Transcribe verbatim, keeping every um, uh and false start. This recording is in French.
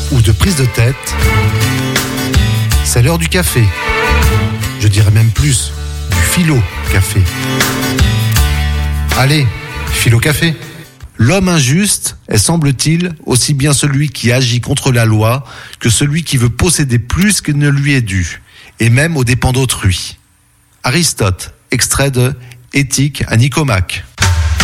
ou de prise de tête, c'est l'heure du café. Je dirais même plus, du philo-café. Allez, philo-café. L'homme injuste est, semble-t-il, aussi bien celui qui agit contre la loi que celui qui veut posséder plus qu'il ne lui est dû, et même aux dépens d'autrui. Aristote, extrait de Éthique à Nicomaque.